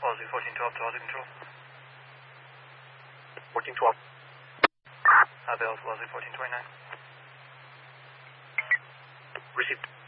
Aussie 1412 to Aussie Control. 1412. Bell to Aussie 1429. Received.